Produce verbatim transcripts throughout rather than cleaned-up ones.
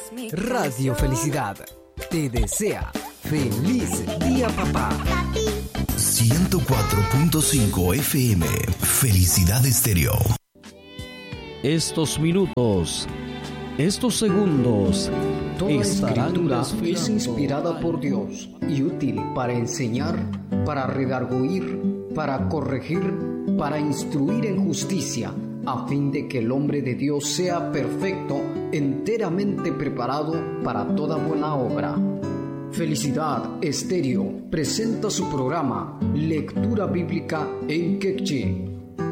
Radio Felicidad te desea feliz día, papá. ciento cuatro punto cinco F M Felicidad Estéreo. Estos minutos, estos segundos, Toda escritura es desfilando. inspirada por Dios y útil para enseñar, para redarguir, para corregir, para instruir en justicia, a fin de que el hombre de Dios sea perfecto, enteramente preparado para toda buena obra. Felicidad Estéreo presenta su programa Lectura Bíblica en Quechí.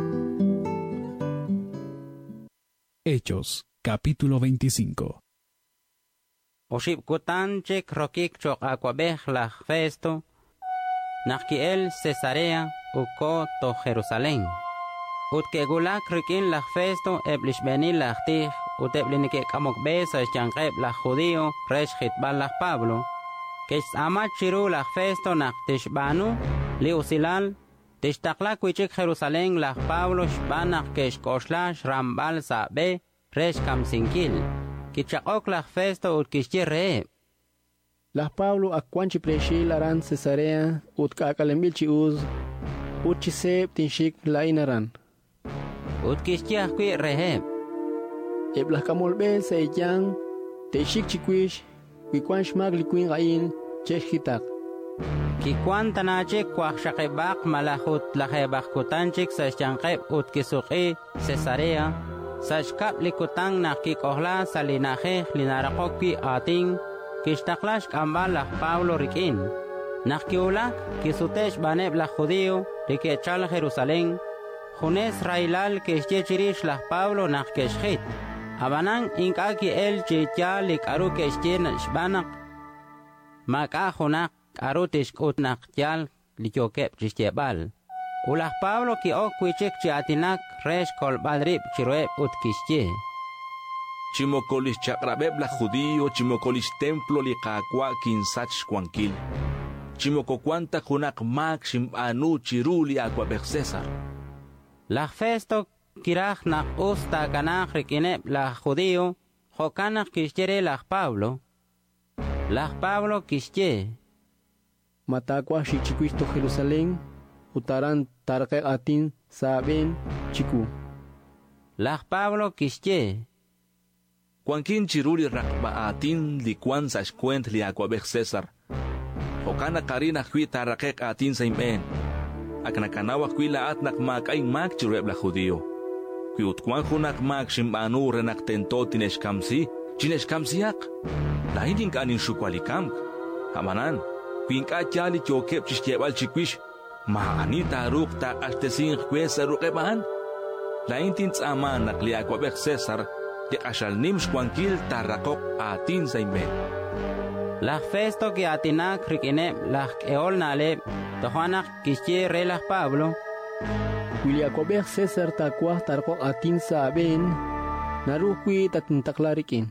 Hechos, capítulo veinticinco. Oshib kutanchik rokik chok aquabej la festo, nakiel Cesarea uko to Jerusalén. Utke gulak rikin la festo eblish beni la tij, uteblinike kamok besa chanqeb la judío, resh hitbal la Pablo. Que ama chiru la festo nak tishbanu, li usilal, tishtakla kuichik Jerusalén la Pablo shbanak kesh koshlash rambal sabe, resh kamsinkil. Kichakok la festo ut kishire. Las Pablo akwanchi preshi laran Cesarea ut kakalembil chi uz ut chi sep tinshik la inaran. Ut kishia kui reheb. Eblas kamolbe se yang te shik chikwish wikwansh magli kwin gain chesh hitak. Kikwan tanachik kwak shakibak malahut lahebak kutanchik sa syankeb ut kisuki Cesarea. Sashkap likutang nakikohla sa linaje linarakok pi ating kishtaklash kambal la Pablo rikin. Nakiulak kisutesh baneb la judío rikechal Jerusalén. Junes railal kishchechirish la Pablo nakeshchit. Abanang inkaki el chitya likaru keshchen shbanak. Maka junak arutish kutnak tyal likyokep chishtebal. Ulah Pablo ki ok kwichik chi atinak resh kol badrib chiroeb ut kishye. Chimokolis chakrabeb la judío, chimokolis templo li kakwa kinsach kwankil. Chimoko kwanta kunak mak shim anu chiruli akwabek César. La festo kirach nak usta kanach rikineb la judío, jokanach kishyere la Pablo. La Pablo kishye. Matakwa shik chikwish to Jerusalén utaran tarke atin saben chiku. La Pablo kishye. Kwankin chiruli rakba atin li kwan sa shkwent li akwabek César. Hokana karina kwi tarakek atin sa imen. Aknakanawa kwi laat nak mak ay mak chireb la judío. Kwi utkwan hunak mak shim anu renak tento tineshkamsi, chineshkamsiak. Lahidin kanin shukwalikam. Hamanan, kwi inka chali chokep chishyebal chikwish. Maani taruk ta astesin kwesa rukeban. Laintin tsaman nakli akwabek César. Di asal nims kwankil tarakok atin sa imen. La festo ki atinak rikine la eol nale tohanak kishye re la Pablo. Wili akobek Cesar takwa tarko atin saben narukwi tatintaklarikin.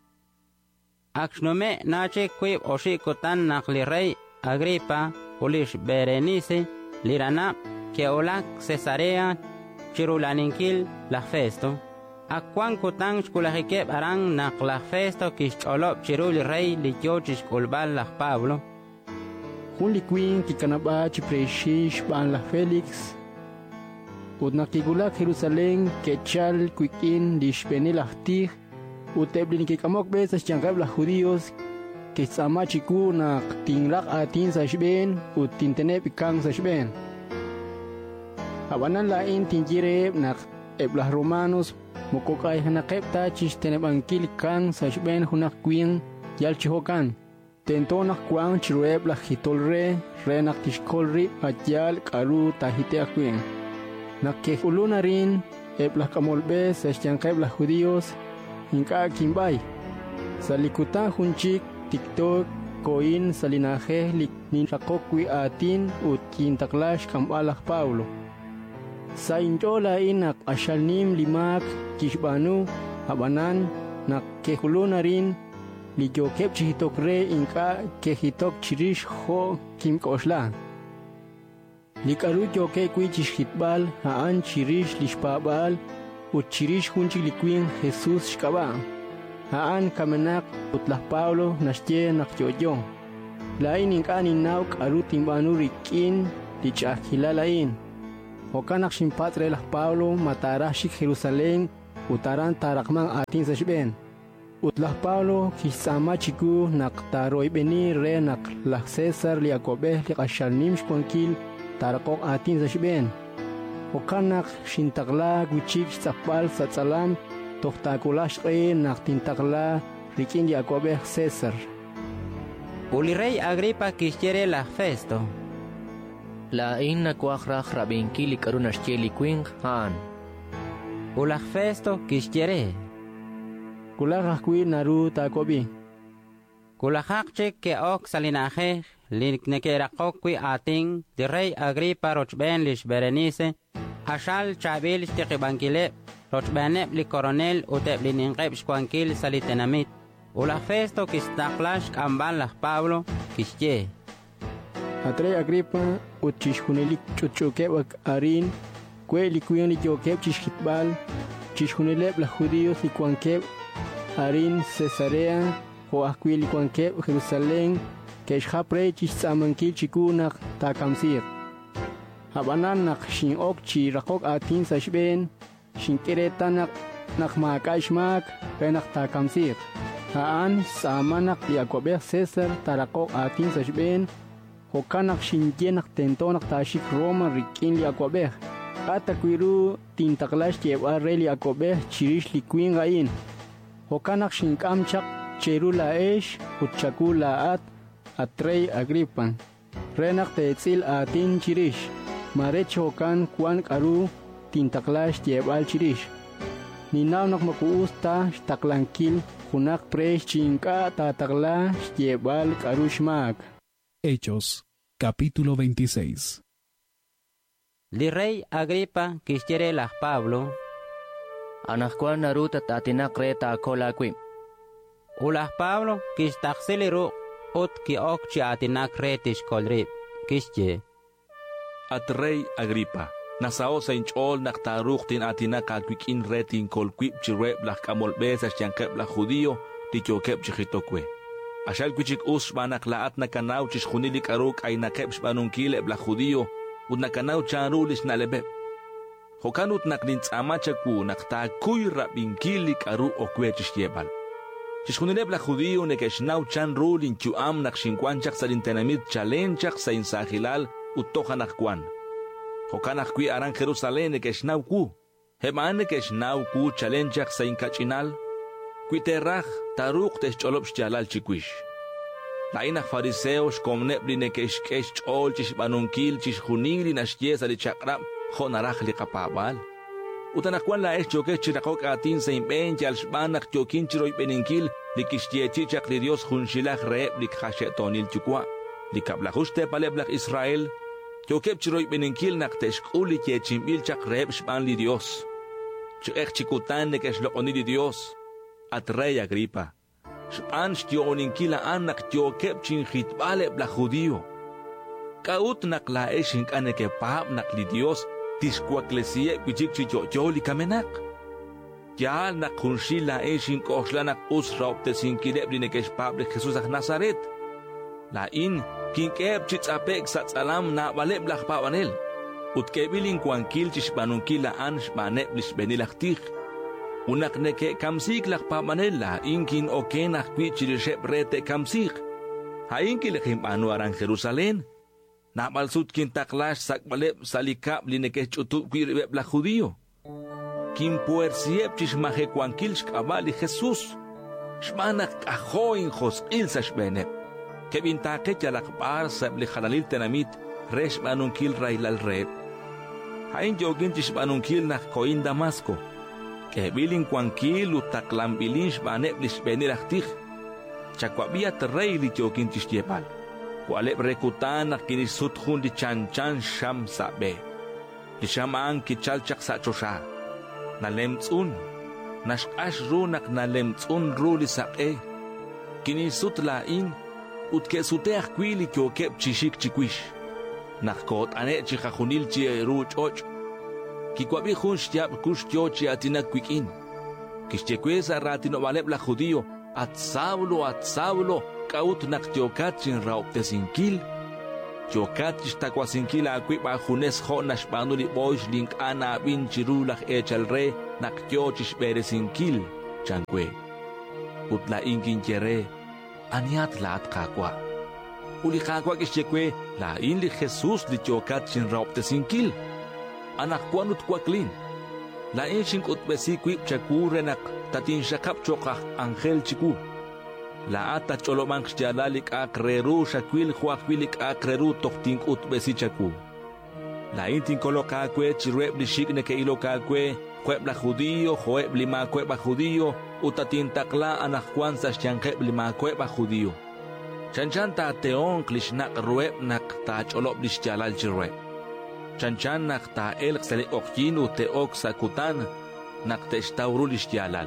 Akšnome nache kwib oshikotan nakli rey Agripa ulish Berenice lirana ke olak Cesarea chirulaninkil la festo. Akwan kutang shkulahikeb arang nak la festo kishcholop chirul rey likyochish kulbal la Pablo. Hun likwin kikanaba chipreshish ban la Felix. Ut nakigulak Jerusalén kechal kwikin dishbeni lahtih. Uteblin kikamok besas changab la judíos. Kisama chiku nak tinglak atin sa shben ut tintenep ikang sa shben. Habanan lain tinjireb nak eblah Romanos mukukay hanakep ta chisteneb angkil kang sa shben hunak kwin yal chihokan. Tento nak kwang chirueb la hitolre re nak tishkolri at yal karu tahite akwin. Nakkehulo na rin eblah kamolbe sa siyangkeb la judíos hinka kimbay. Sa likutan hunchik TikTok koin sa linaje nin rakokwi atin ut kintaklash kambalak Paulo. Sa injola inak asyalnim limak kishbanu habanan nak kehulo na rin ligyokep chihitok re inka kehitok chirish ho kim kosla. Likaru yoke kwi chishitbal haan chirish lishpabal ut chirish hunchik likwin Jesus shkaba. haan kamenak utlah Pablo nashtie nak yoyo. Lain ingkan inauk arutin banurikin dichakilalain. Hokanak shimpatre lah Pablo matarashik Jerusalén utaran tarakman atin sashben. Utlah Pablo kisama chiku nak taroy beni re nak lah Cesar liakobeh liakashalnim shkonkil tarakok atin sashben. Hokanak shintakla guchik sapal satsalam tohtakulash e nak tintakla rikin liakobeh Cesar. Uli rey Agripa kishiere la festo. La inna kuakhrach rabinkili karunashcheli quing han. Ulah festo kishiere. Kulakach kui naru takobi. Kulakakche ke ok salinaje linknekerakok kui ating de rey Agripa rochben lish Berenice ashal chabil shtikibankile rochbenep li coronel utep lininqeb shkwankil salitenamit. Ulah festo kistaklash kamban lah Pablo kishye. Atre Agripa uchishkunelik chuchukebak arin kwe likuyon likokeb chishkitbal chishkuneleb la judíos likuankeb arin Cesarea ho akwi likuankeb Jerusalén keshapre chisamankil chikunak takamsir. Habanan nak shin ok chi rakok atin sashben shin keretanak nak makashmak penak takamsir. Haan samanak liakobeh Cesar tarakok atin sashben hokanak shinjenak tentonak tashik Roma rikin liakobeh atakwiru tintaklash llevar re liakobeh chirish likuin gain hokanak shinkamchak cheru laesh uchaku laat atrey Agripa renak teetzil atin chirish marech hokan kwan karu tintaklash llevar chirish ninawnak makuusta shtaklankil kunak presh chinka tatakla llevar karushmak. Hechos, capítulo veintiséis. Li rey Agripa kishiere la Pablo. Anakwan naruta tatinak reta kola kwim. Ulah Pablo kistaksiliru ut ki okchi atinak retish kolrib kishye. At rey Agripa nasao sa inchol naktaruk tin atinak agwikin retin kolkwip chirweb lah kamolbes as yankeb lah judío tikyokeb chichitokwe. Ashal kuchik us banak laat na kanaw chis khunilik aruk ay nakep shbanunkile bla judío ud na kanaw charulis na lebeb. Hokanut nakdints amachaku naktakuy rabinkilik aru okwe chis yebal. Chis khunile bla judío nekeshnaw chan rulin chuam nakshinkwanchak sa lintenamit chalenchak sa insahilal utoka nakwan. Hokanak kui arang Jerusalén nekeshnaw ku. Heman nekeshnaw ku chalenchak sa inkachinal. Kuiterraj taruk tes cholop xchalal chikwish. Lainach fariseos komneb li nekeshkesh chol chish banunkil chish juningli nashyes ali chakrab honaraj li kapabal. Utanakwan la es chokesh chirakok atin sa impen chal shbanak chokin chiroy beninkil li kishyechi chak li Dios junshilaj reeb li khashetonil chukwa. Li kablajuste paleblaj Israel chokeb chiroy beninkil nakteshkuli chechimbil chak reeb shban li Dios. Chek chikutan nekesh loqoni li Dios. At rey Agripa, shpan shtioninkila anak tiokep chinjitbale bla judío. Kaut nak la eshin kane ke pap nak li Dios tiskwaklesie kuchik chichocholi kamenak. Yal nak kunshi la eshin koshla nak usra optesin kilebli nekesh pap de Jesús ak Nazaret. La in kinkeb chitzapek satsalam na bale bla papanel. Utkebilin kwankil chishbanunkila an shbane blish benilaktik. Unak neke kamsik lak pamanela inkin okenak kwichirishep rete kamsik. Hainki lekim anuaran Jerusalén. Nabalsut kin taklash sakbalep salikap lineke chutup kwiribep la judío. Kin puersiep chishmaje kwankil shkabali Jesús. Shmanak kajoin joskil sashbenep. Kebintake chalakbar sabli halalil tenamit resh banunkil railal rep. Hain jogin chishbanunkil nak koin Damasco. Kebilin kwankil utaklambilin shbanep lishbenirachtik. Chakwabia terrey li chokin tishtiyepal. Kualep rekutan nak kinisut hun di chan chan sham sabe. Di shamaan kichalchak sa chosha. Nalemtsun. Nashkash ru nak nalemtsun ru li sabe. Kinisut laing. Utkesuteach kwili kyokep chishik chikwish. Nakot ane chikajunil chi ru choch. Kikwabi hun shtiap kush tiochi atinak kwikin. Kishchekwesa ratino valeb la judío, at Saulo, at Saulo, kaut nak tiokachin rauptesinkil. Tiokachis takwasinkil aquipa junes ho nashpanuli boish link ana bin chirulach echal re nak tiochis beresinkil, chankwe. Utla inkin yere, aniat la at kakwa. Uli kakwa kishchekwe, la inli Jesus li tiokachin rauptesinkil. Anak kwanut kwaklin. La inshink utbesikwip chakurenak tatin shakap chokach angel chiku. La ata cholomank xtialalik akreru shakwil huakwilik akreru toktink utbesi chaku. La intin kolokakwe chirweb li shikne ke ilokakwe kweb la judío joeb li ma kweba judío utatin takla anakwan sa xtiankeb li ma kweba judío. Chanchan ta teon klishnak rueb nak ta cholob li xtialal chirweb. Chanchan nak ta el xali okjinu te ok sakutan nak te xtauru li xtialal.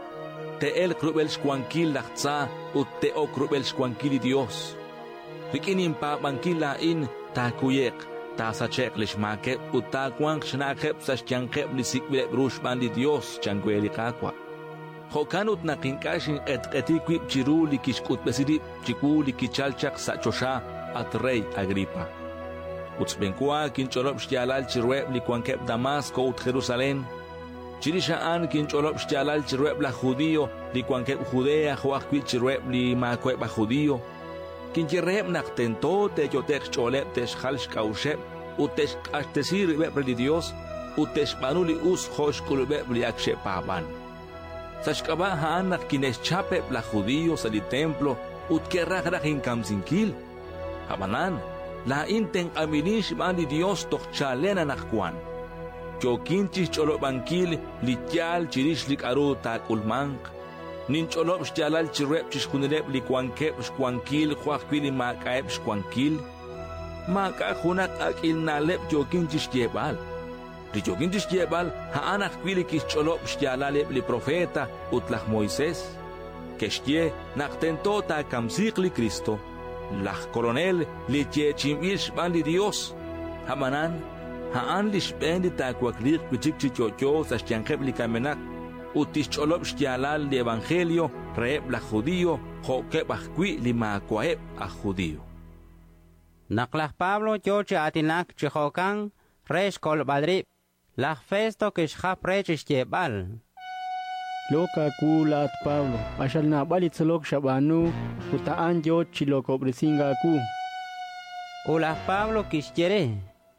Te el krubel xkuankil lachtza ut te ok krubel xkuankil Dios. Rikin impa bankil la in ta kuyek ta sachek li xmakeb ut ta kwank xnakeb sa xtiankeb li sikbileb rushban li Dios chankweli kakwa. Jokanut nakinkashin et etikwip chiru li kishkut besidip chiku li kichalchak sa chosha at rey Agripa. Utsbenkua kincholob xtialal chirweb li kwankeb Damasco ut Jerusalén. Chirishaan kincholob xtialal chirweb la judío li kwankeb Judea joakwil chirweb li makweb a judío. Kinchirreb naktento te yotek choleb texhal xkausheb ut texkashtesir web li Dios ut texpanuli us joshkulbeb li akshepaban. Sashkaba haan nak kineshchapeb la judío sa li templo ut kerrajraj inkamsinkil. Habanan, la inten aminish man li Dios tochchalena nakwan. Chokinchis cholobankil li tial chirish lik aru ta kulmank. Nin cholob xtialal chirweb chishkunileb li kwankeb xkwankil huakwili makaeb xkwankil. Maka hunak akil naleb chokinchis yebal. Li chokinchis yebal haanak kwili kis cholob xtialaleb li profeta utlach Moisés. Keshtie naktento ta kamsik li Cristo. Lach coronel li chechimil xban li Dios. Hamanan, haan li xben li takwaklik bichik chichocho sa xtiankeb li kamenak. Utis cholob xtialal li evangelio reeb la judío jokeb ajkwi li makwaeb a judío. Naklach Pablo choche atinak chihokan resh kol badrib. Lach festo kishhap rech xtiebal. Loka kulat Pablo, ashal na balit salok shabanu, utaan yo chiloko brisinga ku. Ulah Pablo kishjere.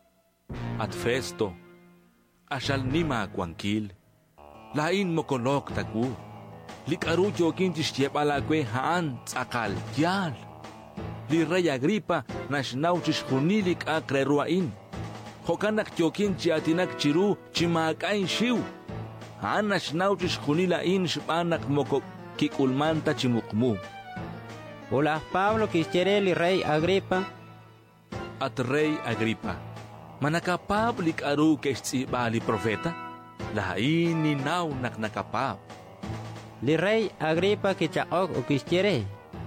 At festo, ashal nima kwankil, lain mokolok taku, likaru jokin chishtiebala kwe haan tsakal yal. Li rey Agripa nashnauchish hunilik akreruain. Hokanak jokin chiatinak chiru chimakain shiu. Anash nauchish junila in shbanak moko kikulmanta chimukmu. Ulah Pablo kischereli rey Agripa. At rey Agripa. Manakapab lik aru kestibali profeta. Lahain ni naw nak nakapab. Li rey Agripa kichaok o kischere.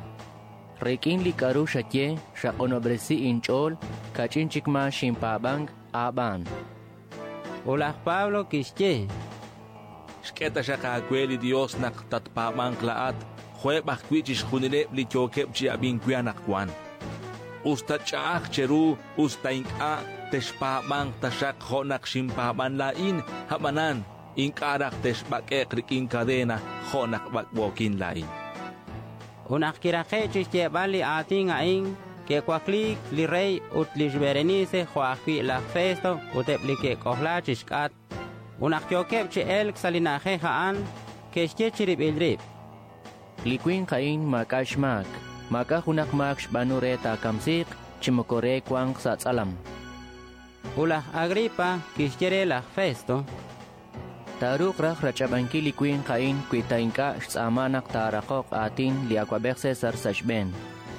Rekin lik aru shatye shakonobresi inchol kachin chikma shimpabang aban. Ulah Pablo kische. Shketa shakakweli Dios nak tatpamang klaat, huebach kwichish hunileb li chokeb chi abin kwianakwan. Usta chaak cheru, usta inka, teshpamang tashak honak shimpaban lain, hamanan, inkarak teshbakek rikin kadena, honak bakbokin lain. Unak kirakechis jebali ating aing, ke kwaklik li rey ut li jberenice huakwi la festo utep li ke kohlachis kat. Unak yokeb che elk salinaje haan, keshche chirib ilrib. Likwin kain makashmak, makahunak maksh banureta kamsik, chimokore kwang satsalam. Ulah Agripa kishjere la festo. Taruk rak rachabanki likwin kain kuitainka samanak tarakok atin liakwabek César sashben.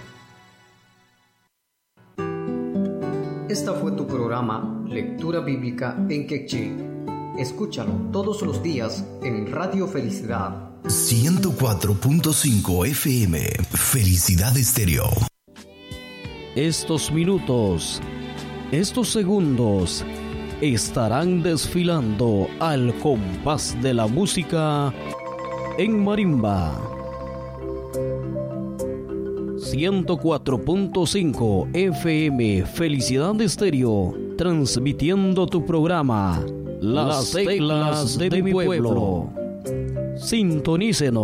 Esta fue tu programa Lectura Bíblica en Quechí. Escúchalo todos los días en Radio Felicidad. ciento cuatro punto cinco F M. Felicidad Estéreo. Estos minutos, estos segundos, estarán desfilando al compás de la música en marimba. ciento cuatro punto cinco F M Felicidad Estéreo, transmitiendo tu programa Las Teclas de mi Pueblo. Sintonícenos.